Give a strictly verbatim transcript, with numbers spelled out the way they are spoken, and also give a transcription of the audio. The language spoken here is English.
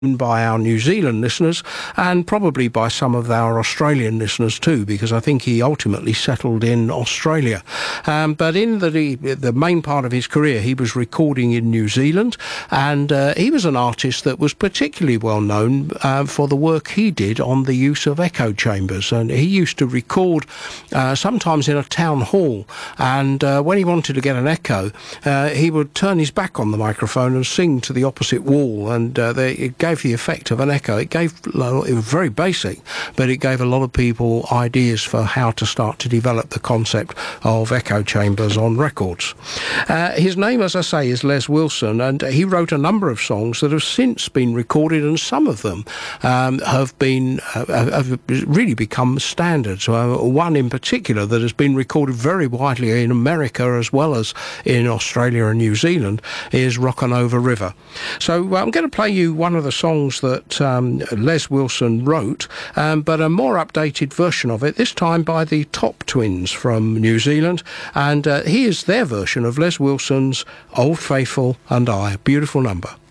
by our New Zealand listeners and probably by some of our Australian listeners too, because I think he ultimately settled in Australia. Um, but in the the main part of his career, he was recording in New Zealand, and uh, he was an artist that was particularly well known uh, for the work he did on the use of echo chambers. And he used to record uh, sometimes in a town hall, and uh, when he wanted to get an echo, uh, he would turn his back on the microphone and sing to the opposite wall, and uh, they, it gave the effect of an echo. It gave, it was very basic, but it gave a lot of people ideas for how to start to develop the concept of echo chambers on records. Uh, his name, as I say, is Les Wilson, and he wrote a number of songs that have since been recorded, and some of them um, have been uh, have really become standards. Uh, one in particular that has been recorded very widely in America as well as in Australia and New Zealand is Rockin' Over River. So uh, I'm going to play you one of the songs that um, Les Wilson wrote, um, but a more updated version of it, this time by the Top Twins from New Zealand, and uh, here's their version of Les Wilson's Old Faithful and I. Beautiful number.